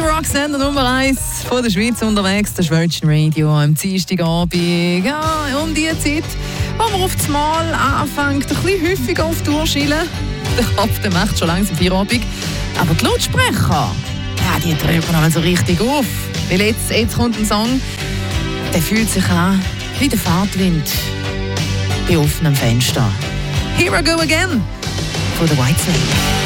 Rocksender Nummer 1 von der Schweiz unterwegs, das ist Virgin Radio am Dienstagabend. Ja, um die Zeit, wo man auf das Mal anfängt, ein bisschen häufiger auf die Uhr zu schielen. Der Kopf der macht schon langsam Feierabend. Aber die Lautsprecher, ja, die drücken noch mal so richtig auf. Weil jetzt kommt ein Song, der fühlt sich an wie der Fahrtwind bei offenem Fenster. Here I Go Again von The Whitesnake.